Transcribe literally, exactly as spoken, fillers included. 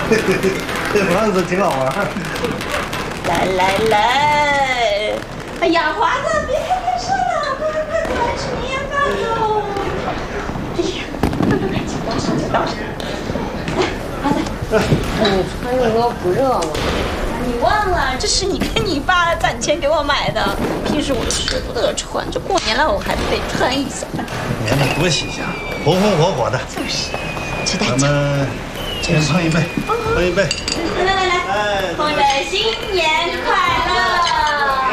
这房子挺好玩。 来来来，哎呀，华子，别看电视了，快快快过来吃年夜饭喽！哎呀，快快快，请倒上，请倒上。来，华子， 你穿这个不热吗？ 你忘了，这是你跟你爸攒钱给我买的，平时我都舍不得穿，这过年了我还得穿一下。 年的多喜庆，红红火火的。 就是，吃大咱家。 们先碰一杯，碰一杯。 来来来来，碰一杯新年快乐！